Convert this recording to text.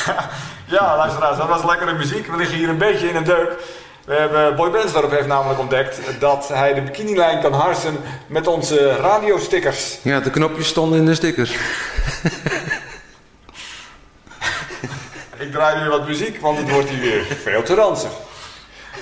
Ja, luisteraars, dat was lekkere muziek. We liggen hier een beetje in een deuk. Boy Bensdorp heeft namelijk ontdekt dat hij de bikinilijn kan harsen met onze radiostickers. Ja, de knopjes stonden in de stickers. Ik draai weer wat muziek, want het wordt hier weer veel te ranzig.